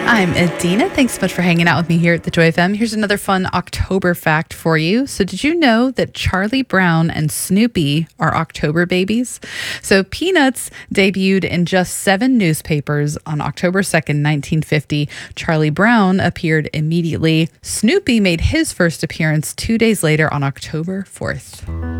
I'm Adina. Thanks so much for hanging out with me here at the Joy FM. Here's another fun October fact for you. So did you know that Charlie Brown and Snoopy are October babies? So Peanuts debuted in just 7 newspapers on October 2nd, 1950. Charlie Brown appeared immediately. Snoopy made his first appearance 2 days later on October 4th.